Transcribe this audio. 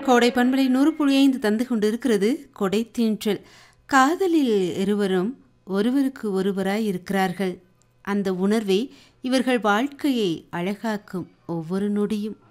கோடை பண்பலை 100.5 தந்து கொண்டிருக்கிறது கொடை தீன்றல். காதலில் இருவரும் ஒருவருக்கு ஒருவராய் இருக்கிறார்கள். அந்த உணர்வே இவர்கள் வாழ்க்கையை அழகாக்கும் ஒவ்வொரு நொடியும்.